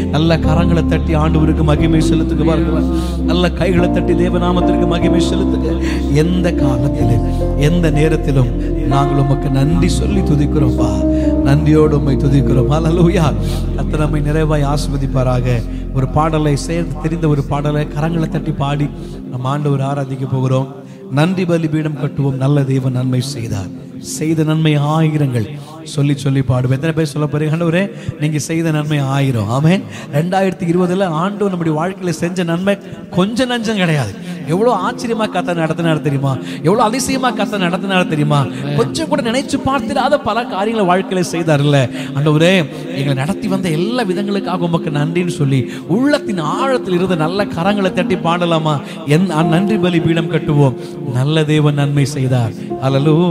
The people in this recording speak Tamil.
நல்ல கரங்களை தட்டி ஆண்டவருக்கு மகிமை செலுத்துக பாருங்க. நல்ல கைகளை தட்டி தேவநாமத்திற்கு மகிமை செலுத்துக. எந்த காலத்திலும் எந்த நேரத்திலும் நாங்கள் உமக்கு நன்றி சொல்லி துதிக்கிறோம்பா. நன்றியோடு உம்மை துதிக்கிறோம். ஹல்லேலூயா. கர்த்தர் நம்மை நிறைவாய் ஆசீர்வதிப்பாராக. ஒரு பாடலை சேர்ந்து தெரிந்த ஒரு பாடலை கரங்களை தட்டி பாடி நம்ம ஆண்டவர் ஆராதிக்க போகிறோம். நன்றி பலிபீடம் கட்டுவோம், நல்ல தேவன் நன்மை செய்தார், செய்த நன்மை ஆயிரங்கள் சொல்லி சொல்லி பாடுவோம். எத்தனை பேர் சொல்ல போறீங்க? ஆண்டவரே நீங்க செய்த நன்மை 1000. ஆமென். 2020 ஆண்டவர் நம்முடைய வாழ்க்கையில செஞ்ச நன்மை கொஞ்சம் நஞ்சம் கிடையாது. எவ்வளவு ஆச்சரியமா கத்த நடத்தினார் தெரியுமா? எவ்வளவு அதிசயமா கத்த நடத்தினார் தெரியுமா? கொஞ்சம் கூட நினைச்சு பார்த்திராத பல காரியங்களை வாழ்க்கையில செய்தார்ல. ஆண்டவரே எங்களை நடத்தி வந்த எல்லா விதங்களுக்காக உமக்கு நன்றின்னு சொல்லி உள்ளத்தின் ஆழத்தில் இருந்த நல்ல கரங்களை தட்டி பாடலாமா? நன்றி பலி பீடம் கட்டுவோம், நல்ல தேவன் நன்மை செய்தார். ஹல்லேலூயா.